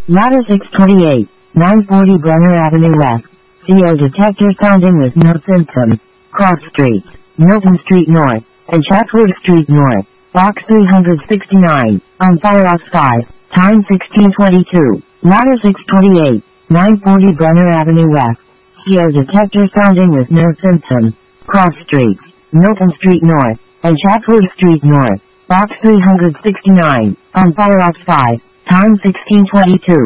Ladder 628, 940 Brenner Avenue West. CO detector sounding with no symptom. Cross Street, Milton Street North, and Chatsworth Street North. Box 369, on Firehouse 5, time 1622. Ladder 628, 940 Brenner Avenue West. CO detector sounding with no symptom. Cross Street, Milton Street North, and Chatsworth Street North. Box 369, on Firehouse 5, time 1622.